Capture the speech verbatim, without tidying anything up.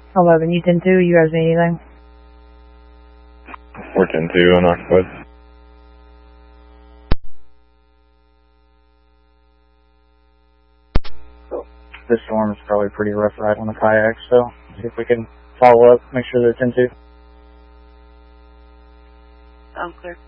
eleven, you ten two, you guys need anything? We're ten two on occupied. This storm is probably a pretty rough ride on the kayak, so see if we can follow up, make sure they're ten two. Sounds clear.